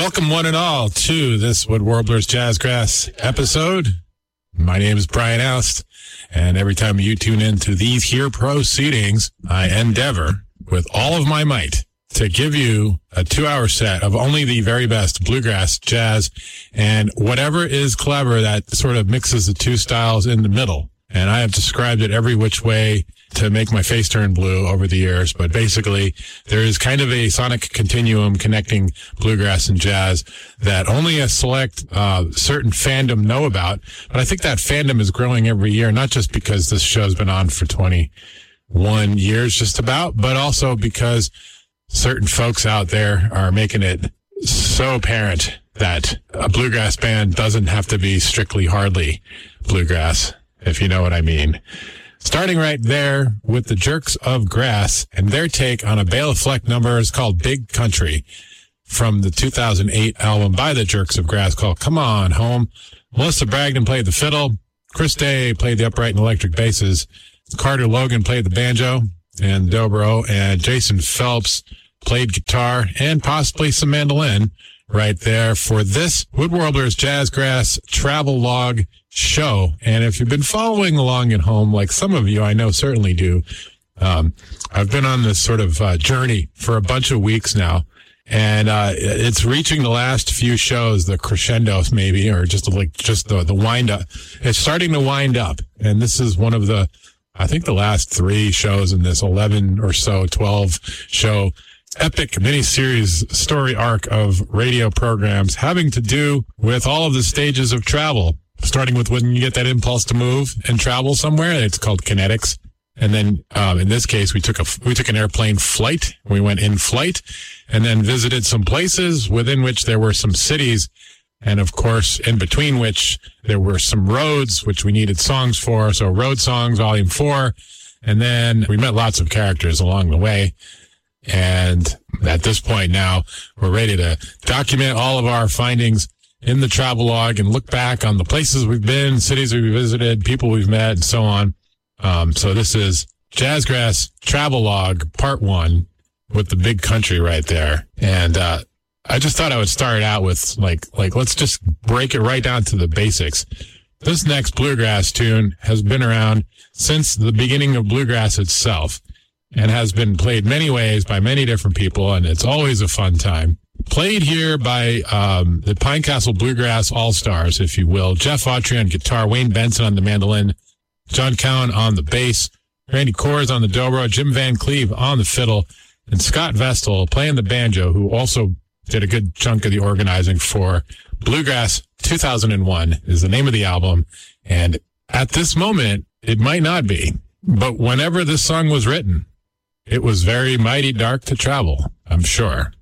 Welcome one and all to this Wood Warblers Jazzgrass episode. My name is Brian Oust, and every time you tune into these here proceedings, I endeavor with all of my might to give you a 2-hour set of only the very best bluegrass, jazz, and whatever is clever that sort of mixes the two styles in the middle. And I have described it every which way to make my face turn blue over the years. But basically, there is kind of a sonic continuum connecting bluegrass and jazz that only a select certain fandom know about. But I think that fandom is growing every year, not just because this show's been on for 21 years just about, but also because certain folks out there are making it so apparent that a bluegrass band doesn't have to be strictly hardly bluegrass, if you know what I mean. Starting right there with the Jerks of Grass and their take on a Bela Fleck number is called Big Country from the 2008 album by the Jerks of Grass called Come On Home. Melissa Bragdon played the fiddle. Chris Day played the upright and electric basses. Carter Logan played the banjo and dobro, and Jason Phelps played guitar and possibly some mandolin right there for this Wood Warblers Jazzgrass travel log show. And if you've been following along at home, like some of you I know certainly do, I've been on this sort of journey for a bunch of weeks now, and it's reaching the last few shows, the crescendos maybe, or just the wind up. It's starting to wind up, and this is one of the, I think, the last 3 shows in this 11 or so 12 show epic mini-series story arc of radio programs having to do with all of the stages of travel, starting with when you get that impulse to move and travel somewhere. It's called kinetics. And then, in this case, we took an airplane flight. We went in flight and then visited some places within which there were some cities. And of course, in between which there were some roads, which we needed songs for. So Road Songs, Volume 4. And then we met lots of characters along the way. And at this point now, we're ready to document all of our findings in the travel log and look back on the places we've been, cities we've visited, people we've met, and so on. So this is Jazzgrass Travel Log Part 1 with the Big Country right there. And I just thought I would start out with like let's just break it right down to the basics. This next bluegrass tune has been around since the beginning of bluegrass itself, and has been played many ways by many different people, and it's always a fun time. Played here by the Pinecastle Bluegrass All-Stars, if you will. Jeff Autry on guitar, Wayne Benson on the mandolin, John Cowan on the bass, Randy Kors on the dobro, Jim Van Cleve on the fiddle, and Scott Vestal playing the banjo, who also did a good chunk of the organizing for Bluegrass 2001 is the name of the album. And at this moment, it might not be, but whenever this song was written, it was very mighty dark to travel, I'm sure.